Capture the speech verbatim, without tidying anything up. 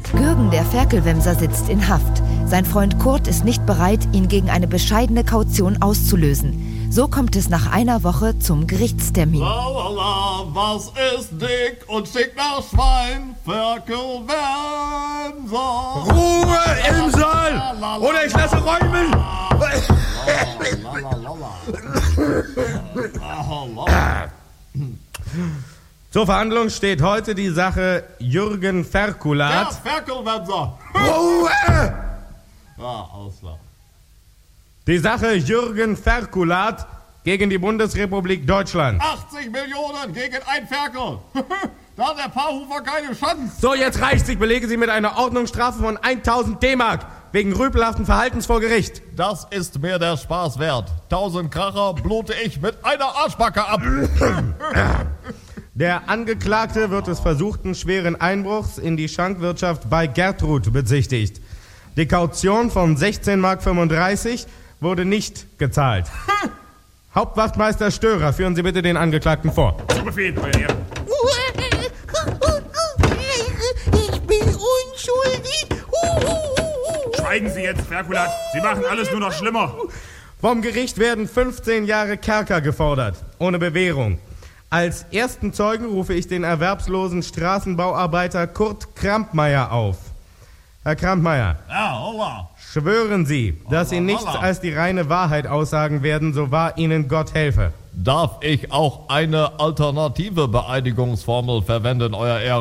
Gürgen, der Ferkelwemser, sitzt in Haft. Sein Freund Kurt ist nicht bereit, ihn gegen eine bescheidene Kaution auszulösen. So kommt es nach einer Woche zum Gerichtstermin. Lalala, was ist dick und schick nach Schwein? Ferkelwemser. Ruhe im Saal! Oder ich lasse räumen! Zur Verhandlung steht heute die Sache Jürgen Ferkulat. Ja, Ferkelwemser. Ruhe! Ja, Ausland. Die Sache Jürgen Ferkulat gegen die Bundesrepublik Deutschland. achtzig Millionen gegen ein Ferkel. Da hat der Paarhufer keine Chance. So, jetzt reicht's. Ich belege Sie mit einer Ordnungsstrafe von tausend D-Mark wegen rüpelhaften Verhaltens vor Gericht. Das ist mir der Spaß wert. tausend Kracher blute ich mit einer Arschbacke ab. Der Angeklagte wird des versuchten schweren Einbruchs in die Schankwirtschaft bei Gertrud bezichtigt. Die Kaution von sechzehn Mark fünfunddreißig wurde nicht gezahlt. Hauptwachtmeister Störer, führen Sie bitte den Angeklagten vor. Zu Befehl, Euer Ehren. Ich bin unschuldig. Schweigen Sie jetzt, Ferkulat. Sie machen alles nur noch schlimmer. Vom Gericht werden fünfzehn Jahre Kerker gefordert, ohne Bewährung. Als ersten Zeugen rufe ich den erwerbslosen Straßenbauarbeiter Kurt Krampmeier auf. Herr Krampmeier, Ja, holla. schwören Sie, dass Sie Holla, nichts holla. als die reine Wahrheit aussagen werden, so wahr Ihnen Gott helfe. Darf ich auch eine alternative Beeinigungsformel verwenden, Euer Ehren?